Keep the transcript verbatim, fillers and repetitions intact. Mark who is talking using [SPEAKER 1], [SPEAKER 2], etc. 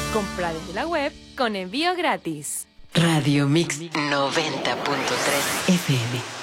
[SPEAKER 1] Compra desde la web con envío gratis.
[SPEAKER 2] Radio Mix noventa punto tres F M.